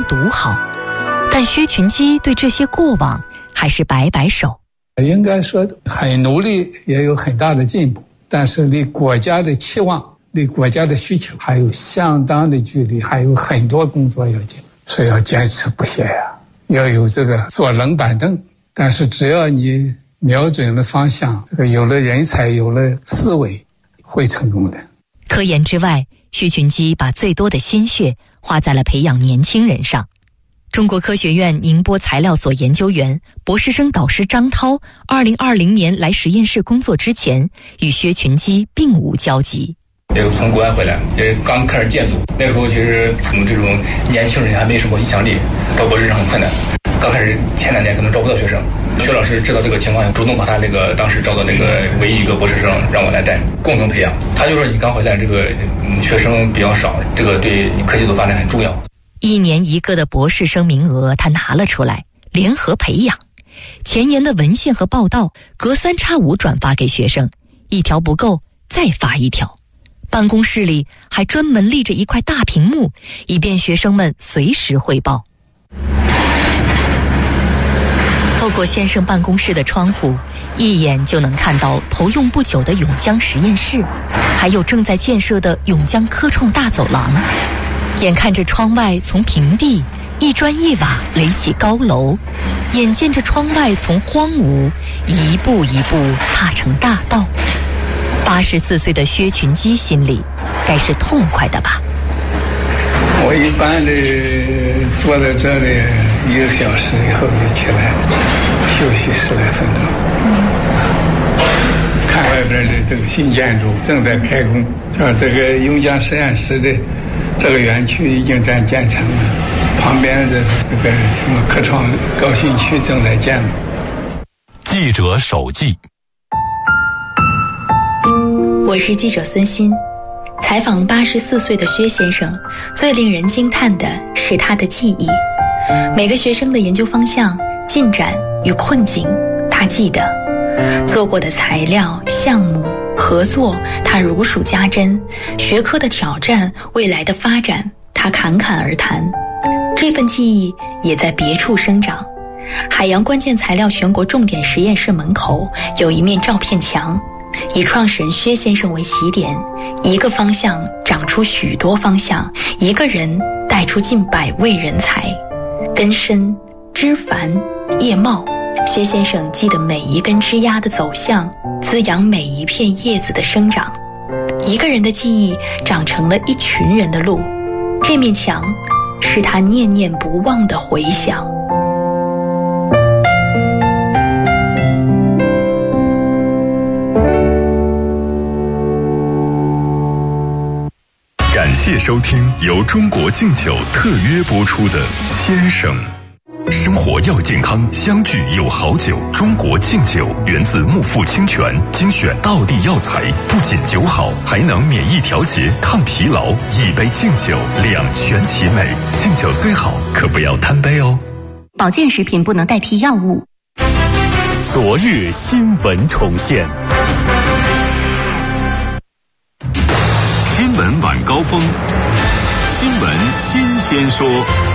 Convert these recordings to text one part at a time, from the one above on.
独好，但薛群基对这些过往还是摆摆手。 应该说很努力，也有很大的进步，但是离国家的期望、离国家的需求还有相当的距离，还有很多工作要紧，所以要坚持不懈呀，要有这个坐冷板凳。但是只要你瞄准了方向，这个有了人才，有了思维，会成功的。 科研之外，薛群基把最多的心血花在了培养年轻人上。中国科学院宁波材料所研究员、博士生导师张涛，2020年来实验室工作之前，与薛群基并无交集。 也从国外回来，也刚开始建组，那时候其实我们这种年轻人还没什么影响力，招博士生很困难。刚开始前2年可能招不到学生，薛老师知道这个情况，主动把他当时招的唯一一个博士生让我来带，共同培养。他就说你刚回来，这个学生比较少，这个对你科技组发展很重要。 1年1个的博士生名额他拿了出来，联合培养。前沿的文献和报道隔3差5转发给学生，1条不够再发1条。办公室里还专门立着一块大屏幕，以便学生们随时汇报。透过先生办公室的窗户，一眼就能看到投用不久的永江实验室，还有正在建设的永江科创大走廊。眼看着窗外从平地一砖一瓦垒起高楼，眼见着窗外从荒芜一步一步踏成大道，84岁的薛群基心里该是痛快的吧。 我一般的坐在这里1个小时以后就起来休息10来分钟，看外边的这个新建筑正在开工，像这个永江实验室的这个园区已经在建成了，旁边的这个什么科创高新区正在建了。 记者手记。 我是记者孙鑫。采访84岁的薛先生，最令人惊叹的是他的记忆。每个学生的研究方向、进展与困境，他记得；做过的材料、项目、合作，他如数家珍；学科的挑战、未来的发展，他侃侃而谈。这份记忆也在别处生长。海洋关键材料全国重点实验室门口有一面照片墙，以创始人薛先生为起点，一个方向长出许多方向，一个人带出近100位人才。根深枝繁叶茂，薛先生记得每一根枝丫的走向，滋养每一片叶子的生长。一个人的记忆长成了一群人的路，这面墙是他念念不忘的回响。 感谢收听由中国敬酒特约播出的《先生》。生活要健康，相聚有好酒。中国敬酒源自木富清泉，精选道地药材，不仅酒好，还能免疫调节、抗疲劳。一杯敬酒，两全其美。敬酒虽好，可不要贪杯哦。 保健食品不能代替药物。 昨日新闻重现。 新闻晚高峰，新闻新鲜说。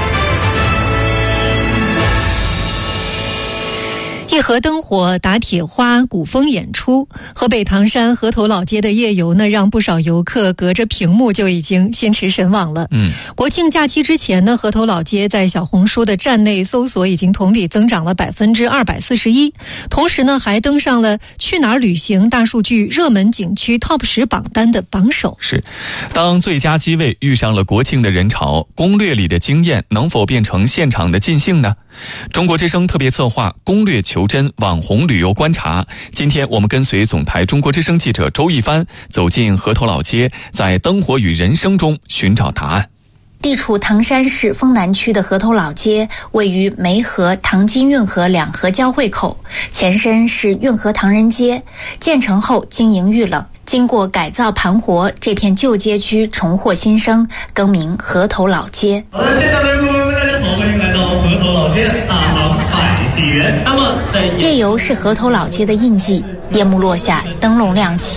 一河灯火打铁花，古风演出。河北唐山河头老街的夜游呢，让不少游客隔着屏幕就已经心驰神往了。国庆假期之前呢，河头老街在小红书的站内搜索已经同比增长了241%，同时呢，还登上了去哪儿旅行大数据热门景区 TOP 10榜单的榜首。 是，当最佳机位遇上了国庆的人潮，攻略里的经验能否变成现场的尽兴呢？中国之声特别策划攻略求真网红旅游观察，今天我们跟随总台中国之声记者周一帆走进河头老街，在灯火与人声中寻找答案。 地处唐山市丰南区的河头老街，位于梅河、唐津运河两河交汇口，前身是运河唐人街，建成后经营遇冷，经过改造盘活，这片旧街区重获新生，更名河头老街。 好的，现在的各位大家好，欢迎来到河头老街大航海喜园。那么夜游是河头老街的印记，夜幕落下，灯笼亮起，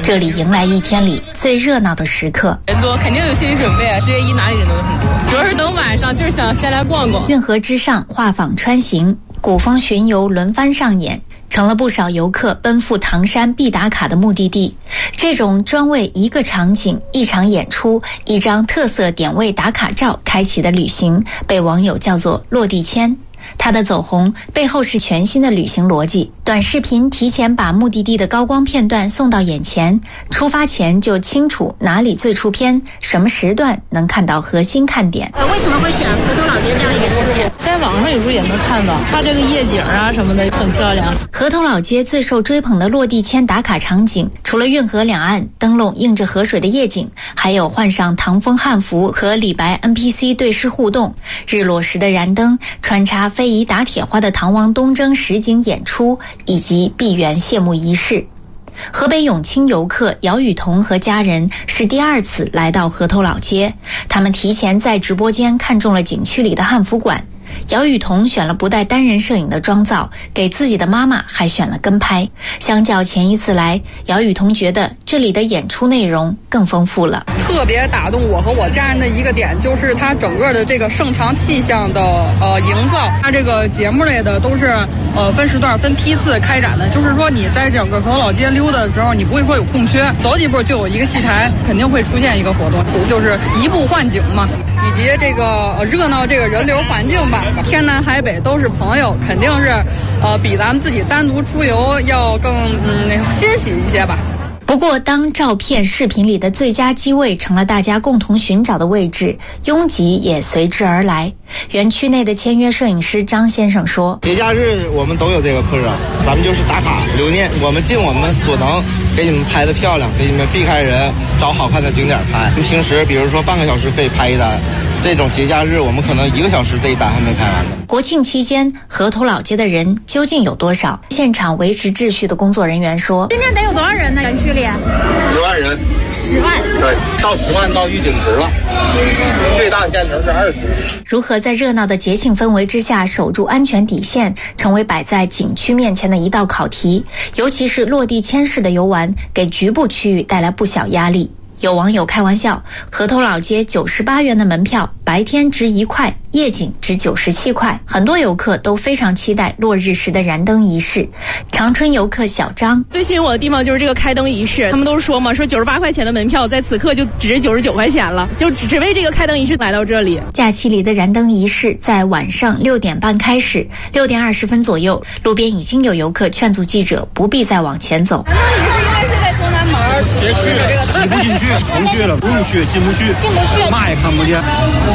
这里迎来一天里最热闹的时刻。 人多肯定有心理准备，10月1哪里人都很多，主要是等晚上，就是想先来逛逛。 运河之上画舫穿行，古风巡游轮番上演，成了不少游客奔赴唐山必打卡的目的地。这种专为一个场景、一场演出、一张特色点位打卡照开启的旅行，被网友叫做落地签。它的走红背后是全新的旅行逻辑，短视频提前把目的地的高光片段送到眼前，出发前就清楚哪里最出片，什么时段能看到核心看点。 为什么会选河头老街这样一个景点？ 在网上有时候也能看到，它这个夜景啊什么的很漂亮。 河头老街最受追捧的落地签打卡场景，除了运河两岸灯笼映着河水的夜景，还有换上唐风汉服和李白 NPC 对视互动，日落时的燃灯，穿插非遗打铁花的唐王东征实景演出，以及闭园谢幕仪式。河北永清游客姚雨桐和家人是第2次来到河头老街，他们提前在直播间看中了景区里的汉服馆。姚雨桐选了不带单人摄影的妆造，给自己的妈妈还选了跟拍。相较前一次来，姚雨桐觉得这里的演出内容更丰富了。 特别打动我和我家人的一个点，就是它整个的这个盛唐气象的营造。它这个节目类的都是分时段、分批次开展的，就是说你在整个河头老街溜达的时候，你不会说有空缺，走几步就有一个戏台，肯定会出现一个活动，就是移步换景嘛，以及这个热闹这个人流环境吧。天南海北都是朋友，肯定是比咱们自己单独出游要更欣喜一些吧。 不过当照片视频里的最佳机位成了大家共同寻找的位置，拥挤也随之而来。园区内的签约摄影师张先生说， 节假日我们都有这个客人，咱们就是打卡留念，我们尽我们所能给你们拍的漂亮，给你们避开人，找好看的景点拍。平时比如说半个小时可以拍一单，这种节假日我们可能1个小时这一单还没拍完呢。 国庆期间河头老街的人究竟有多少？现场维持秩序的工作人员说， 今天得有多少人呢？园区里 10万人。 10万？ 对，到10万到预警值了，最大限值是20。 如何在热闹的节庆氛围之下守住安全底线，成为摆在景区面前的一道考题。尤其是落地签式的游玩，给局部区域带来不小压力。有网友开玩笑，河头老街98元的门票，白天值1块，夜景值97块。很多游客都非常期待落日时的燃灯仪式。长春游客小张， 最吸引我的地方就是这个开灯仪式，他们都说嘛，说98块钱的门票在此刻就值99块钱了，就只为这个开灯仪式来到这里。 假期里的燃灯仪式在晚上6点半开始，6点20分左右，路边已经有游客劝阻记者不必再往前走。 燃灯仪式应该是在东南门， 别去，挤不进去，不去了，不用去，进不去，嘛也看不见。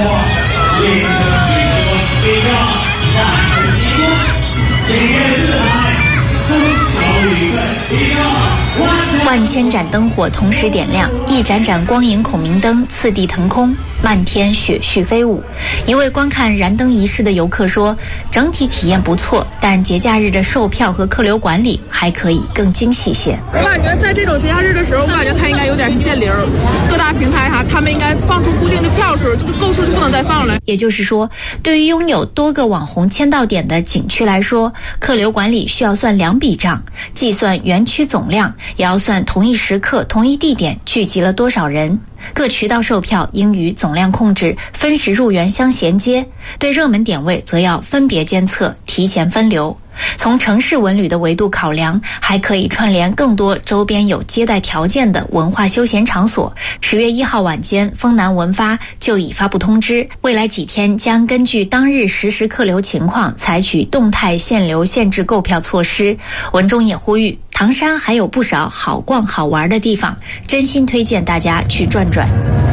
万千盏灯火同时点亮，一盏盏光影孔明灯次第腾空，漫天雪絮飞舞。一位观看燃灯仪式的游客说，整体体验不错，但节假日的售票和客流管理还可以更精细些。 我感觉在这种节假日的时候，我感觉它应该有点限流，各大平台他们应该放出固定的票数，就是购数就不能再放了。 也就是说，对于拥有多个网红签到点的景区来说，客流管理需要算2笔账，既算园区总量，也要算同一时刻同一地点聚集了多少人。各渠道售票应与总量控制分时入园相衔接，对热门点位则要分别监测，提前分流。从城市文旅的维度考量，还可以串联更多周边有接待条件的文化休闲场所。10月1号晚间，丰南文发就已发布通知，未来几天将根据当日实时客流情况，采取动态限流限制购票措施。文中也呼吁，唐山还有不少好逛好玩的地方，真心推荐大家去转转。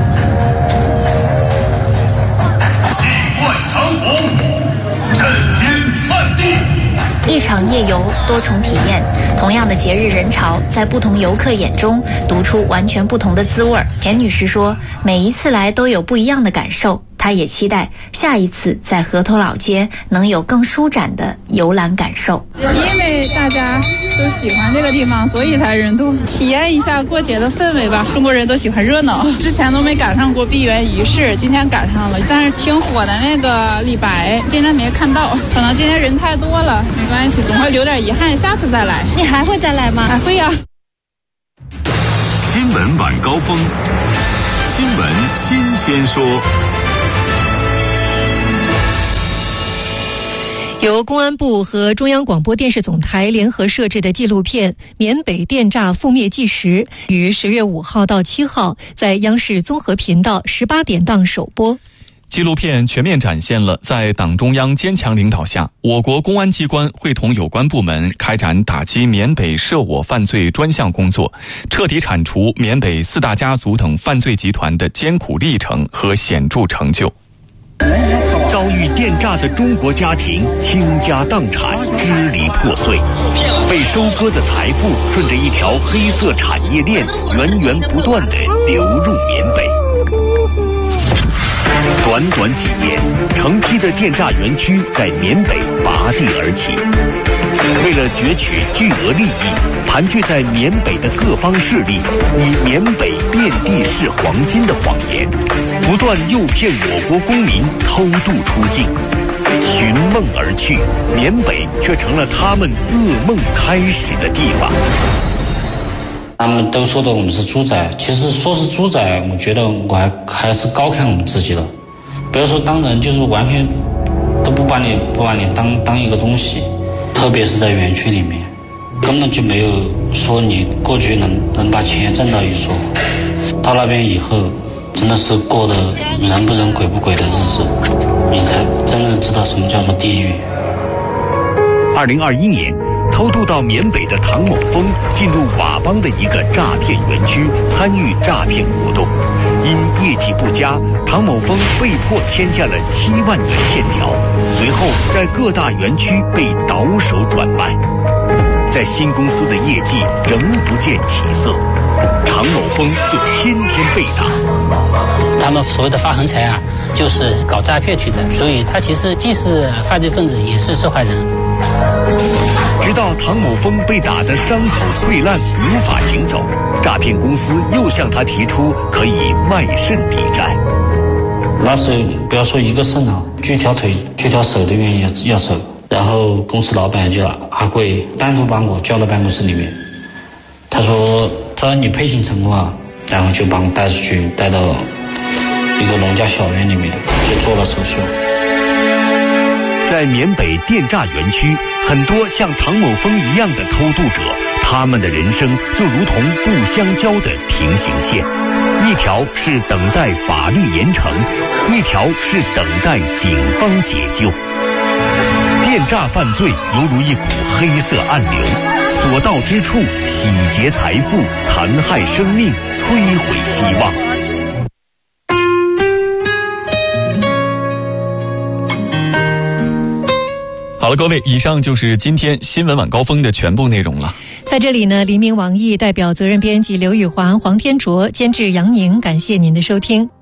气贯长虹，震天撼地。 一场夜游，多重体验，同样的节日人潮，在不同游客眼中读出完全不同的滋味。田女士说，每一次来都有不一样的感受，她也期待下一次在河头老街能有更舒展的游览感受。 因为大家都喜欢这个地方，所以才人多，体验一下过节的氛围吧。中国人都喜欢热闹，之前都没赶上过闭园仪式，今天赶上了。但是挺火的那个李白今天没看到，可能今天人太多了，没关系，总会留点遗憾，下次再来。 你还会再来吗？ 还会呀。 新闻晚高峰，新闻新鲜说。 由公安部和中央广播电视总台联合摄制的纪录片《缅北电诈覆灭纪实》于10月5号到7号在央视综合频道18点档首播。 纪录片全面展现了在党中央坚强领导下，我国公安机关会同有关部门开展打击缅北涉我犯罪专项工作，彻底铲除缅北4大家族等犯罪集团的艰苦历程和显著成就。 遭遇电诈的中国家庭倾家荡产，支离破碎，被收割的财富顺着一条黑色产业链源源不断地流入缅北。短短几年，成批的电诈园区在缅北拔地而起。为了攫取巨额利益，盘踞在缅北的各方势力以缅北遍地是黄金的谎言，不断诱骗我国公民偷渡出境，寻梦而去，缅北却成了他们噩梦开始的地方。 他们都说的我们是猪仔，其实说是猪仔，我觉得我还是高看我们自己的。不要说当人，就是完全都不把你当一个东西，特别是在园区里面，根本就没有说你过去能把钱挣到一说。到那边以后，真的是过得人不人鬼不鬼的日子，你才真正知道什么叫做地狱。 2021年，偷渡到缅北的唐某峰进入佤邦的一个诈骗园区，参与诈骗活动。因业绩不佳，唐某峰被迫签下了7万元欠条，随后在各大园区被倒手转卖。在新公司的业绩仍不见起色，唐某峰就天天被打。 他们所谓的发横财啊，就是搞诈骗去的，所以他其实既是犯罪分子，也是受害人。 直到唐某峰被打得伤口溃烂，无法行走，诈骗公司又向他提出可以卖肾抵债。 那时不要说一个肾啊，锯条腿、锯条手都愿意要走。然后公司老板就阿贵单独把我叫到办公室里面，他说你配型成功了，然后就把我带出去，带到一个农家小院里面，就做了手术。 在缅北电诈园区，很多像唐某峰一样的偷渡者，他们的人生就如同不相交的平行线，一条是等待法律严惩，一条是等待警方解救。电诈犯罪犹如一股黑色暗流，所到之处洗劫财富，残害生命，摧毁希望。 好了，各位，以上就是今天新闻晚高峰的全部内容了。 在这里呢，黎明、王毅代表责任编辑刘宇华、黄天卓，监制杨宁，感谢您的收听。